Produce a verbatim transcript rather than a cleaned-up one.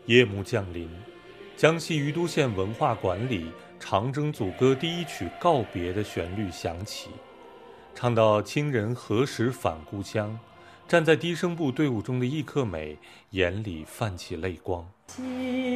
夜幕降临，江西于都县文化馆里长征组歌第一曲告别的旋律响起，唱到亲人何时返故乡，站在低声部队伍中的易克美眼里泛起泪光。